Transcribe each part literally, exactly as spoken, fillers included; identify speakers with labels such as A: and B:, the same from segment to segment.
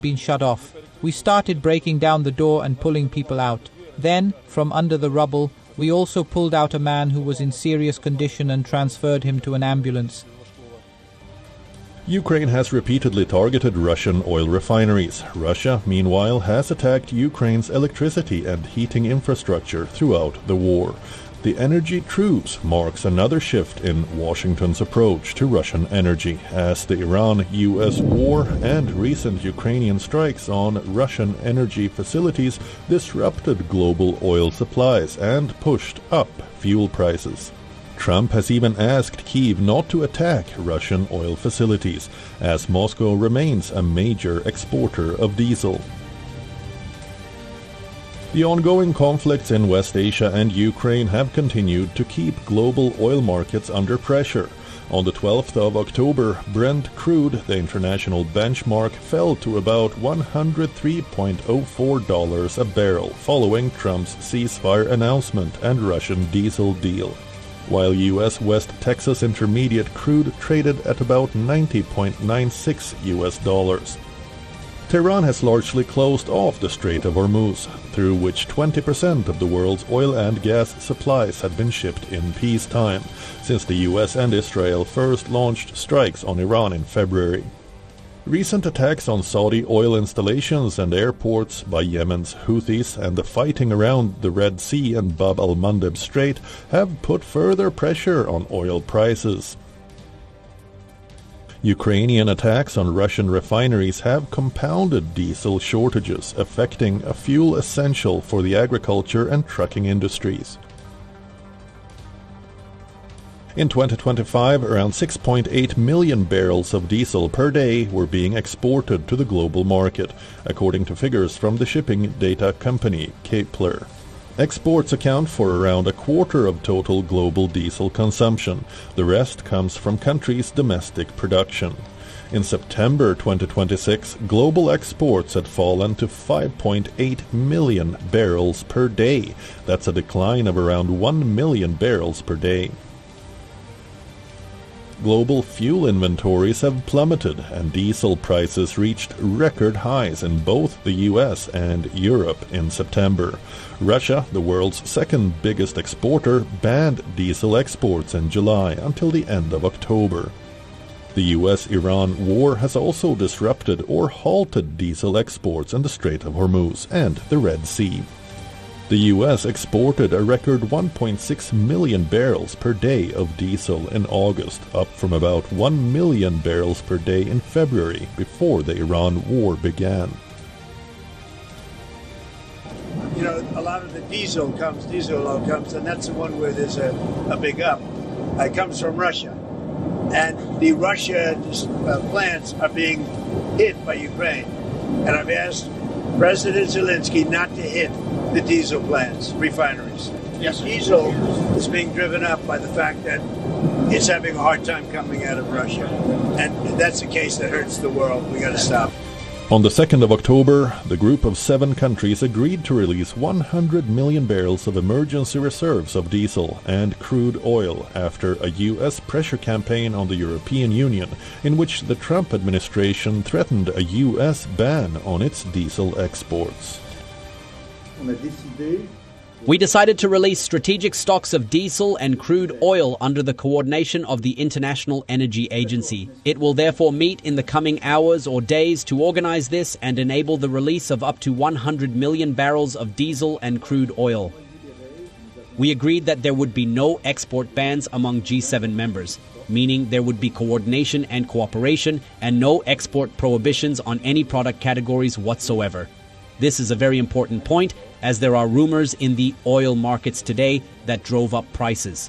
A: been shut off. We started breaking down the door and pulling people out. Then, from under the rubble, we also pulled out a man who was in serious condition and transferred him to an ambulance.
B: Ukraine has repeatedly targeted Russian oil refineries. Russia, meanwhile, has attacked Ukraine's electricity and heating infrastructure throughout the war. The energy truce marks another shift in Washington's approach to Russian energy, as the Iran-U S war and recent Ukrainian strikes on Russian energy facilities disrupted global oil supplies and pushed up fuel prices. Trump has even asked Kyiv not to attack Russian oil facilities, as Moscow remains a major exporter of diesel. The ongoing conflicts in West Asia and Ukraine have continued to keep global oil markets under pressure. On the twelfth of October, Brent crude, the international benchmark, fell to about one hundred three point zero four dollars a barrel following Trump's ceasefire announcement and Russian diesel deal, while U S West Texas Intermediate crude traded at about ninety point nine six U S dollars. Tehran has largely closed off the Strait of Hormuz, through which twenty percent of the world's oil and gas supplies had been shipped in peacetime, since the U S and Israel first launched strikes on Iran in February. Recent attacks on Saudi oil installations and airports by Yemen's Houthis and the fighting around the Red Sea and Bab al-Mandeb Strait have put further pressure on oil prices. Ukrainian attacks on Russian refineries have compounded diesel shortages, affecting a fuel essential for the agriculture and trucking industries. In twenty twenty-five, around six point eight million barrels of diesel per day were being exported to the global market, according to figures from the shipping data company Kpler. Exports account for around a quarter of total global diesel consumption. The rest comes from countries' domestic production. In September twenty twenty-six, global exports had fallen to five point eight million barrels per day. That's a decline of around one million barrels per day. Global fuel inventories have plummeted, and diesel prices reached record highs in both the U S and Europe in September. Russia, the world's second biggest exporter, banned diesel exports in July until the end of October. The U S Iran war has also disrupted or halted diesel exports in the Strait of Hormuz and the Red Sea. The U S exported a record one point six million barrels per day of diesel in August, up from about one million barrels per day in February, before the Iran war began.
C: You know, a lot of the diesel comes, diesel oil comes, and that's the one where there's a, a big up. It comes from Russia. And the Russia uh, plants are being hit by Ukraine. And I've asked President Zelensky not to hit the diesel plants, refineries. Yes, diesel is being driven up by the fact that it's having a hard time coming out of Russia. And that's a case that hurts the world. We got to stop.
B: On the second of October, the group of seven countries agreed to release one hundred million barrels of emergency reserves of diesel and crude oil after a U S pressure campaign on the European Union, in which the Trump administration threatened a U S ban on its diesel exports.
D: We decided to release strategic stocks of diesel and crude oil under the coordination of the International Energy Agency. It will therefore meet in the coming hours or days to organize this and enable the release of up to one hundred million barrels of diesel and crude oil. We agreed that there would be no export bans among G seven members, meaning there would be coordination and cooperation and no export prohibitions on any product categories whatsoever. This is a very important point, as there are rumors in the oil markets today that drove up prices.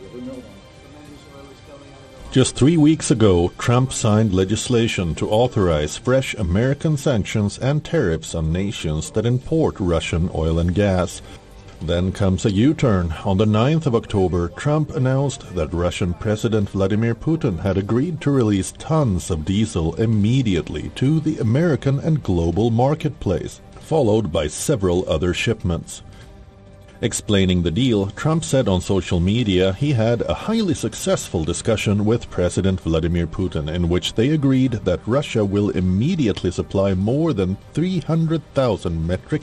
B: Just three weeks ago, Trump signed legislation to authorize fresh American sanctions and tariffs on nations that import Russian oil and gas. Then comes a U-turn. On the ninth of October, Trump announced that Russian President Vladimir Putin had agreed to release tons of diesel immediately to the American and global marketplace, followed by several other shipments. Explaining the deal, Trump said on social media he had a highly successful discussion with President Vladimir Putin in which they agreed that Russia will immediately supply more than three hundred thousand metric